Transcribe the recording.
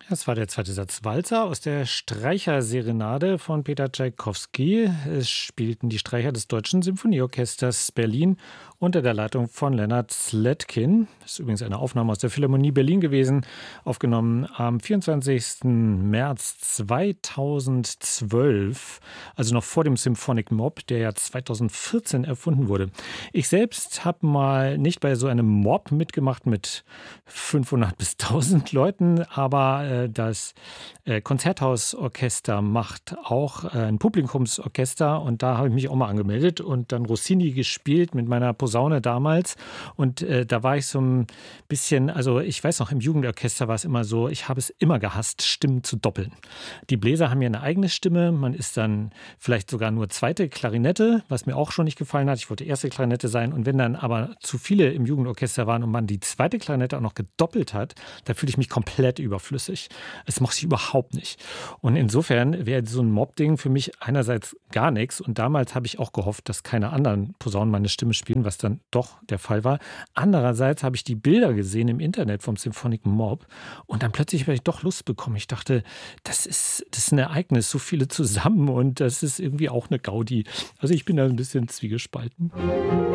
Das war der zweite Satz Walzer aus der Streicherserenade von Peter Tschaikowski. Es spielten die Streicher des Deutschen Symphonieorchesters Berlin unter der Leitung von Leonard Slatkin. Das ist übrigens eine Aufnahme aus der Philharmonie Berlin gewesen, aufgenommen am 24. März 2012, also noch vor dem Symphonic Mob, der ja 2014 erfunden wurde. Ich selbst habe mal nicht bei so einem Mob mitgemacht mit 500 bis 1000 Leuten, aber das Konzerthausorchester macht auch ein Publikumsorchester und da habe ich mich auch mal angemeldet und dann Rossini gespielt mit meiner Posaune damals und da war ich so ein bisschen, also ich weiß noch, im Jugendorchester war es immer so, ich habe es immer gehasst, Stimmen zu doppeln. Die Bläser haben ja eine eigene Stimme, man ist dann vielleicht sogar nur zweite Klarinette, was mir auch schon nicht gefallen hat. Ich wollte erste Klarinette sein und wenn dann aber zu viele im Jugendorchester waren und man die zweite Klarinette auch noch gedoppelt hat, da fühle ich mich komplett überflüssig. Es mochte ich überhaupt nicht. Und insofern wäre so ein Mob-Ding für mich einerseits gar nichts. Und damals habe ich auch gehofft, dass keine anderen Posaunen meine Stimme spielen, was dann doch der Fall war. Andererseits habe ich die Bilder gesehen im Internet vom Symphonic Mob und dann plötzlich habe ich doch Lust bekommen. Ich dachte, das ist ein Ereignis, so viele zusammen und das ist irgendwie auch eine Gaudi. Also ich bin da ein bisschen zwiegespalten.